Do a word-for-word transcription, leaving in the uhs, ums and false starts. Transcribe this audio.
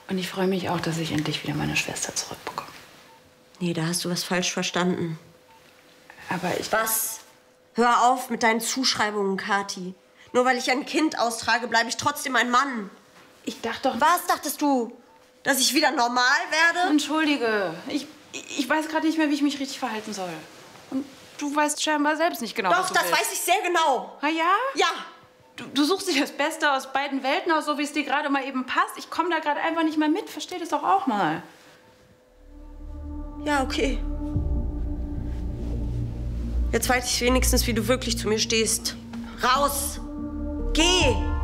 Und ich freue mich auch, dass ich endlich wieder meine Schwester zurückbekomme. Nee, da hast du was falsch verstanden. Aber ich... Was? Hör auf mit deinen Zuschreibungen, Kathi. Nur weil ich ein Kind austrage, bleibe ich trotzdem ein Mann. Ich dachte doch... Was dachtest du? Dass ich wieder normal werde? Entschuldige. Ich, ich weiß gerade nicht mehr, wie ich mich richtig verhalten soll. Und du weißt scheinbar selbst nicht genau, Doch, was du das willst. weiß ich sehr genau. Ah ja? Ja. Du, du suchst dir das Beste aus beiden Welten aus, so wie es dir gerade mal eben passt. Ich komme da gerade einfach nicht mehr mit. Versteh das doch auch mal. Ja, okay. Jetzt weiß ich wenigstens, wie du wirklich zu mir stehst. Raus! Geh!